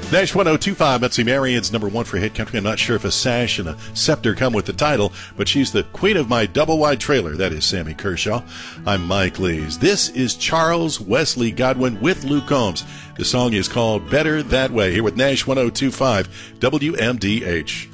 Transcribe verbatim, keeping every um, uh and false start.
Nash one oh two point five, Betsy Marion's number one for hit country. I'm not sure if a sash and a scepter come with the title, but she's the queen of my double-wide trailer. That is Sammy Kershaw. I'm Mike Lees. This is Charles Wesley Godwin with Luke Combs. The song is called Better That Way, here with Nash one oh two point five W M D H.